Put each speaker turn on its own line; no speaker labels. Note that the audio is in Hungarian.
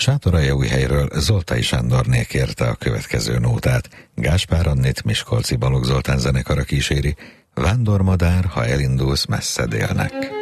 Sátoraljaújhelyről Zoltai Sándorné kérte a következő nótát. Gáspár Annit Miskolci Balogh Zoltán zenekara kíséri. Vándormadár, ha elindulsz, messze délnek.